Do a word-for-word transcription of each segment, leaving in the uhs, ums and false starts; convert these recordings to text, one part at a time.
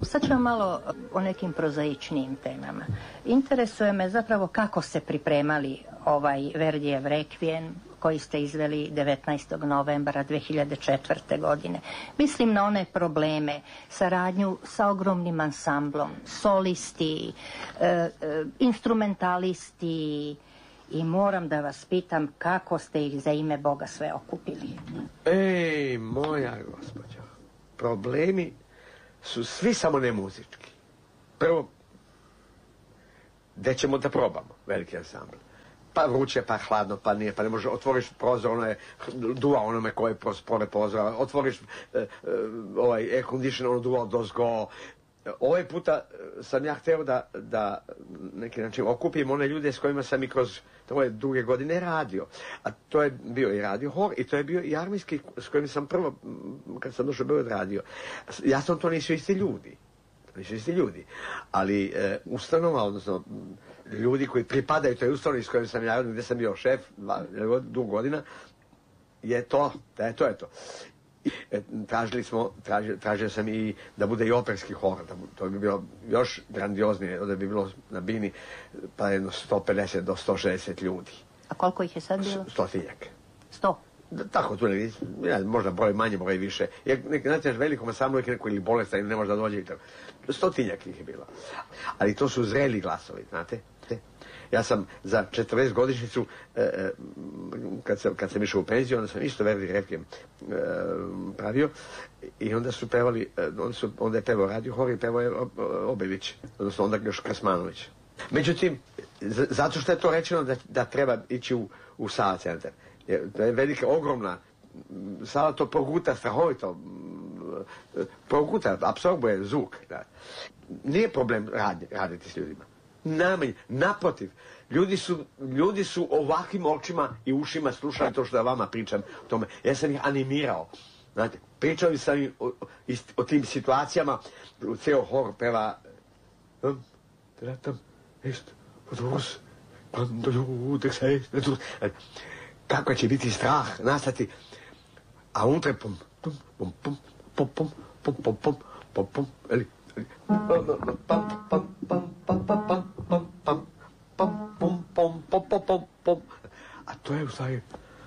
Sad ćemo malo o nekim prozaičnijim temama. Interesuje me zapravo kako ste pripremali ovaj Verdijev rekvijem koji ste izveli devetnaestog novembra dve hiljade četvrte. godine. Mislim na one probleme, saradnju sa ogromnim ansamblom, solisti, e, e, instrumentalisti i moram da vas pitam kako ste ih za ime Boga sve okupili. Ej, moja gospođo, problemi su svi samo ne muzički. Prvo, gde ćemo da probamo veliki ansambl? Pa vruće, pa hladno, pa nije, pa ne može, otvoriš prozor, ono je duva onome koje pored prozora, otvoriš e, e, ovaj air condition, ono duva dozgo. Ovaj puta sam ja hteo da, da neki način okupim one ljude s kojima sam i kroz ove druge godine radio. A to je bio i radio hor i to je bio i armijski s kojim sam prvo, kad sam došao, bio radio. Jasno, to nisu isti ljudi. Nisu isti ljudi. Ali e, ustanova, odnosno ljudi koji pripadaju toj ustanovi s kojim sam ja, gdje sam bio šef dugo godina, je to, da je to je to. E, tražili smo, tražio, tražio sam i da bude i operski hor, da, to bi bilo još grandioznije, da bi bilo na Bini pa jedno sto pedeset do sto šezdeset ljudi. A koliko ih je sad bilo? Stotinjak. Sto? Da, tako, tu ne, ja, možda broj manje, broj više. Jer znate, velikom ansamblu je neko ili bolestan ili ne može da dođe i tako. Stotinjak ih je bilo. Ali to su zreli glasovi, znate? Ja sam za četrdesetogodišnjicu, e, kad, sam, kad sam išao u penziju, onda sam isto Verdi rekvijem e, pravio i onda su pevali, onda, su, onda je pevao radio hor i pevao je Obević, odnosno onda još Krasmanović. Međutim, z, zato što je to rečeno da, da treba ići u, u Sava centar. Jer to je velika, ogromna, Sava to proguta strahovito, proguta, apsorbuje zvuk. Da. Nije problem radi, raditi s ljudima. Najmanje, naprotiv, ljudi su, ljudi su ovakvim očima i ušima slušali to što ja vama pričam o tome. Ja sam ih animirao, znate, pričao sam im o, o, o tim situacijama, ceo hor peva kako će biti strah nastati, a unutra pum pum pum pum pum pum pum pum pum pum pum eli a to je u stvari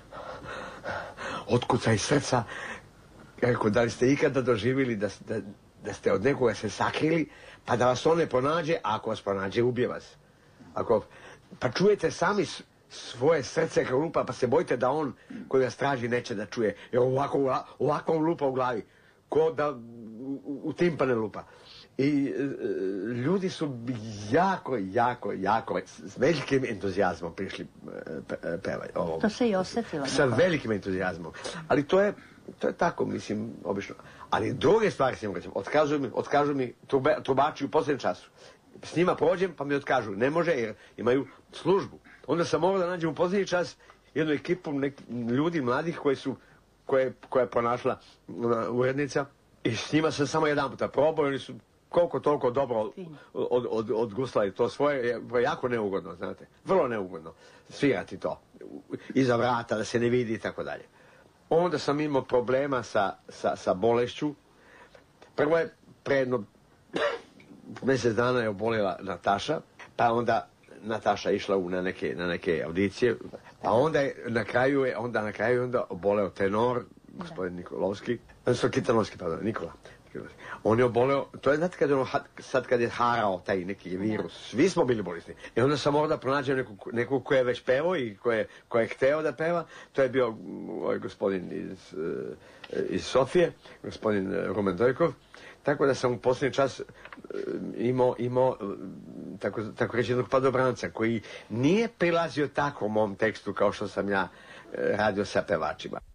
otkucaj srca. Rekao, da li ste ikada doživjeli da, da, da ste od nekoga se sakrili pa da vas on ne pronađe, a ako vas pronađe ubije vas. Ako, pa čujete sami svoje srce kao lupa, pa se bojite da on koji vas traži neće da čuje, jer ovako, ovako on lupa u glavi, ko da u, u timpane lupa. I e, ljudi su jako, jako, jako s velikim entuzijazmom prišli pe, pevaj. Ovo. To se i osjetilo. Sa velikim entuzijazmom. Ali to je, to je tako, mislim, obično. Ali druge stvari se im otkažu mi, otkažu mi trube, trubači u posljednjem času. S njima prođem pa mi otkažu. Ne može jer imaju službu. Onda sam morao da nađem u posljednji čas jednu ekipu nek, ljudi mladih koji su, koje, koja je pronašla urednica i s njima sam samo jedan puta probao i oni su koliko toliko dobro od, od, od, odguslali to svoje, je jako neugodno, znate, vrlo neugodno svirati to, iza vrata, da se ne vidi i tako dalje. Onda sam imao problema sa, sa, sa bolešću. Prvo je, pre jedno mjesec dana je oboljela Nataša, pa onda Nataša išla u, na, neke, na neke audicije, pa onda je na kraju je, onda na kraju je onda oboleo tenor, gospodin Nikolovski, odnosno Kitanovski, pardon, Nikola. On je oboleo, to je, znate, kad je ono, sad kad je harao taj neki virus, svi smo bili bolesni. I onda sam morao da pronađem nekog, nekog ko je već pevao i ko je, ko je hteo da peva. To je bio ovaj gospodin iz, iz Sofije, gospodin Rumen Dojkov. Tako da sam u posljednji čas imao, imao tako, tako reći, jednog padobranca koji nije prilazio tako mom tekstu kao što sam ja radio sa pevačima.